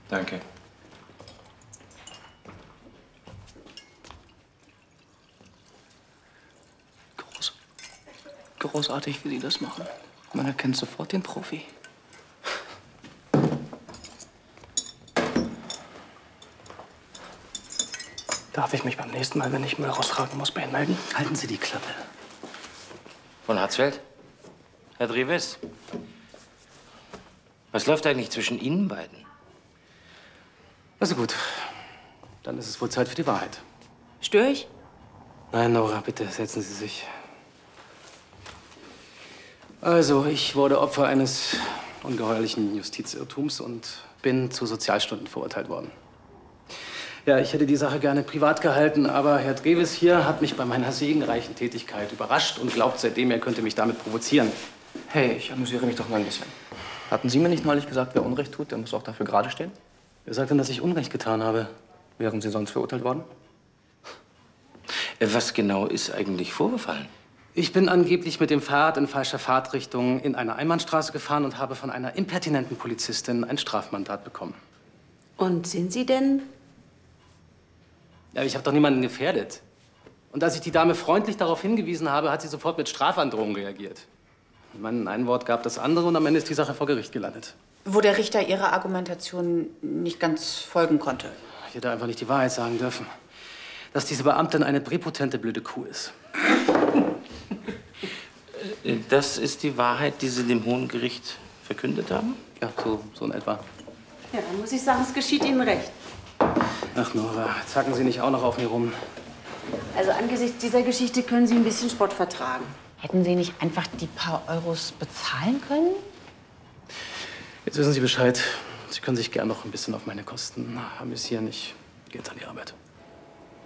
Danke. Großartig, wie Sie das machen. Man erkennt sofort den Profi. Darf ich mich beim nächsten Mal, wenn ich Müll raustragen muss, bei Ihnen melden? Halten Sie die Klappe. Von Hatzfeld? Herr Dreves? Was läuft eigentlich zwischen Ihnen beiden? Also gut, dann ist es wohl Zeit für die Wahrheit. Störe ich? Nein, Nora, bitte setzen Sie sich. Also, ich wurde Opfer eines ungeheuerlichen Justizirrtums und bin zu Sozialstunden verurteilt worden. Ja, ich hätte die Sache gerne privat gehalten, aber Herr Dreves hier hat mich bei meiner segenreichen Tätigkeit überrascht und glaubt seitdem, er könnte mich damit provozieren. Hey, ich amüsiere mich doch nur ein bisschen. Hatten Sie mir nicht neulich gesagt, wer Unrecht tut, der muss auch dafür gerade stehen? Wer sagt denn, dass ich Unrecht getan habe? Wären Sie sonst verurteilt worden? Was genau ist eigentlich vorgefallen? Ich bin angeblich mit dem Fahrrad in falscher Fahrtrichtung in eine Einbahnstraße gefahren und habe von einer impertinenten Polizistin ein Strafmandat bekommen. Und sind Sie denn? Ja, ich habe doch niemanden gefährdet. Und als ich die Dame freundlich darauf hingewiesen habe, hat sie sofort mit Strafandrohung reagiert. Ich meine, ein Wort gab das andere und am Ende ist die Sache vor Gericht gelandet. Wo der Richter Ihrer Argumentation nicht ganz folgen konnte. Ich hätte einfach nicht die Wahrheit sagen dürfen. Dass diese Beamtin eine präpotente blöde Kuh ist. Das ist die Wahrheit, die Sie dem Hohen Gericht verkündet haben? Ja, so in etwa. Ja, dann muss ich sagen, es geschieht Ihnen recht. Ach, Nora, zacken Sie nicht auch noch auf mir rum. Also angesichts dieser Geschichte können Sie ein bisschen Spott vertragen. Hätten Sie nicht einfach die paar Euros bezahlen können? Jetzt wissen Sie Bescheid. Sie können sich gern noch ein bisschen auf meine Kosten amüsieren. Ich gehe jetzt an die Arbeit.